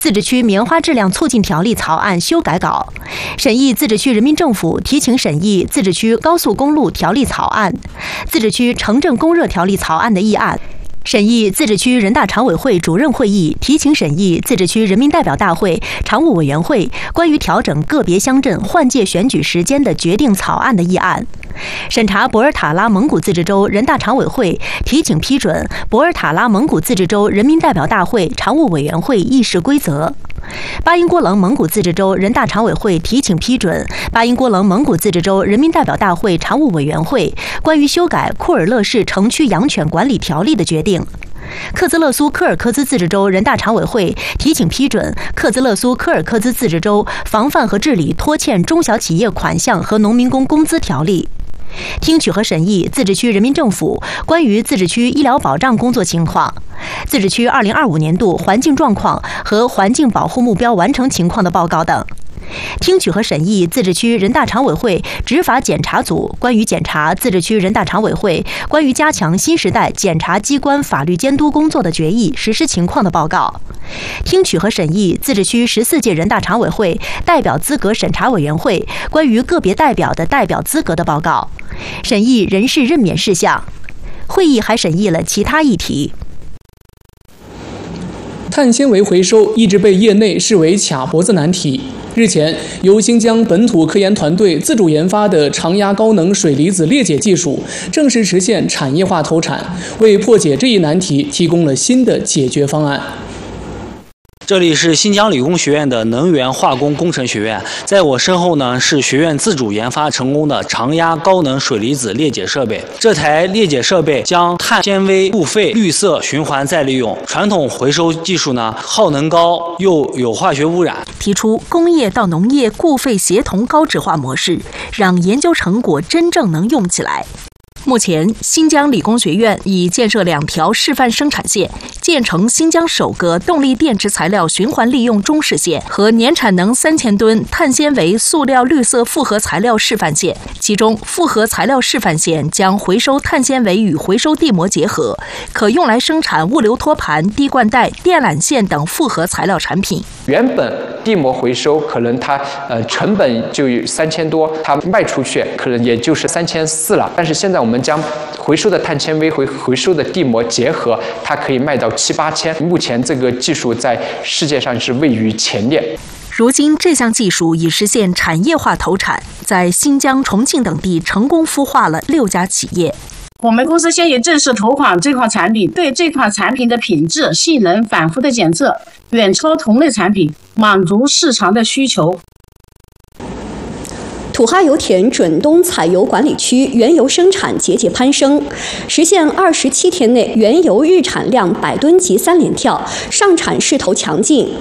自治区棉花质量促进条例草案修改稿，审议自治区人民政府提请审议自治区高速公路条例草案、自治区城镇供热条例草案的议案。审议自治区人大常委会主任会议提请审议自治区人民代表大会常务委员会关于调整个别乡镇换届选举时间的决定草案的议案。审查博尔塔拉蒙古自治州人大常委会提请批准博尔塔拉蒙古自治州人民代表大会常务委员会议事规则。巴音郭楞蒙古自治州人大常委会提请批准巴音郭楞蒙古自治州人民代表大会常务委员会关于修改库尔勒市城区养犬管理条例的决定。克孜勒苏柯尔克孜自治州人大常委会提请批准克孜勒苏柯尔克孜自治州防范和治理拖欠中小企业款项和农民工工资条例。听取和审议自治区人民政府关于自治区医疗保障工作情况、自治区2025年度环境状况和环境保护目标完成情况的报告等。听取和审议自治区人大常委会执法检查组关于检查自治区人大常委会关于加强新时代检察机关法律监督工作的决议实施情况的报告。听取和审议自治区14届人大常委会代表资格审查委员会关于个别代表的代表资格的报告。审议人事任免事项。会议还审议了其他议题。 碳纤维回收一直被业内视为卡脖子难题。日前，由新疆本土科研团队自主研发的常压高能水离子裂解技术正式实现产业化投产，为破解这一难题提供了新的解决方案。 这里是新疆理工学院的能源化工工程学院，在我身后呢是学院自主研发成功的常压高能水离子裂解设备。这台裂解设备将碳纤维固废绿色循环再利用。传统回收技术呢耗能高又有化学污染， 提出工业到农业固废协同高质化模式，让研究成果真正能用起来。目前，新疆理工学院已建设2条示范生产线，建成新疆首个动力电池材料循环利用中试线和年产能3000吨碳纤维塑料绿色复合材料示范线。其中，复合材料示范线将回收碳纤维与回收地膜结合，可用来生产物流托盘、滴灌带、电缆线等复合材料产品。 原本地膜回收可能它成本就有3000多，它卖出去可能也就是3400了。但是现在我们将回收的碳纤维和回收的地膜结合，它可以卖到7、8千。目前这个技术在世界上是位于前列。 如今，这项技术已实现产业化投产，在新疆、重庆等地成功孵化了6家企业。 我们公司现已正式投款这款产品，对这款产品的品质、性能反复的检测，远超同类产品，满足市场的需求。 土哈油田准东采油管理区原油生产节节攀升，实现27天内原油日产量100吨级3连跳，上产势头强劲。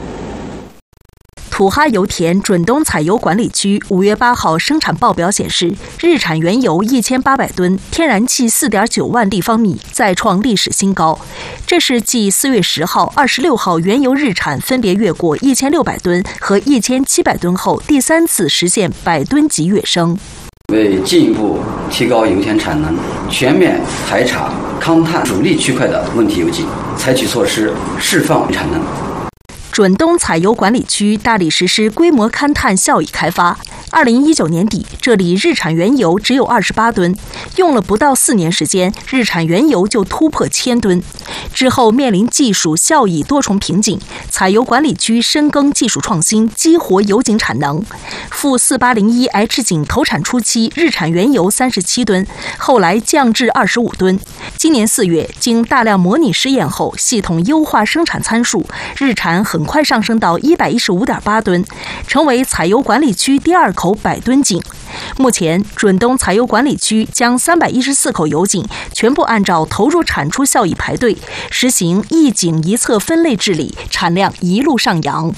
土哈油田准东采油管理区5月8号生产报表显示，日产原油1800吨，天然气4.9万立方米，再创历史新高。这是继4月10号、26号原油日产分别越过1600吨和1700吨后，第3次实现100吨级跃升。 为进一步提高油田产能，全面排查康碳主力区块的问题油井，采取措施释放产能。 准东采油管理区大力实施规模勘探效益开发。2019年底，这里日产原油只有28吨，用了不到4年时间，日产原油就突破1000吨。之后面临技术效益多重瓶颈，采油管理区深耕技术创新，激活油井产能。赴4801H 井投产初期，日产原油37吨，后来降至25吨。今年4月，经大量模拟试验后，系统优化生产参数，日产很快上升到115.8吨，成为采油管理区第2口100吨井。目前，准东采油管理区将314口油井全部按照投入产出效益排队，实行一井一测分类治理，产量一路上扬。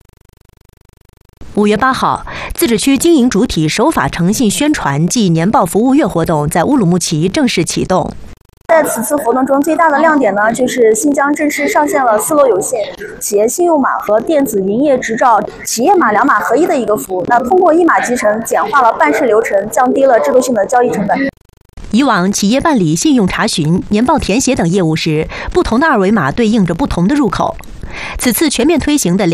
5月8号，自治区经营主体守法诚信宣传暨年报服务月活动在乌鲁木齐正式启动。 在此次活动中，最大的亮点呢，就是新疆正式上线了4楼有限企业信用码和电子营业执照企业码2码合一的一个服务。那通过一码集成，简化了办事流程，降低了制度性的交易成本。 以往企业办理信用查询、年报填写等业务时，不同的二维码对应着不同的入口。 此次全面推行的